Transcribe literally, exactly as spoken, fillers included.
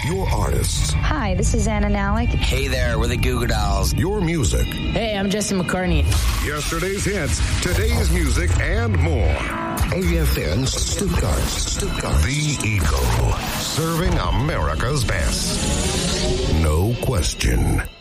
Your artists. Hi, this is Anna Nalick. Hey there, we're the Goo Goo Dolls. Your music. Hey, I'm Justin McCartney. Yesterday's hits, today's music, and more. A F N Stuttgart. Stuttgart. The Eagle. Serving America's best. No question.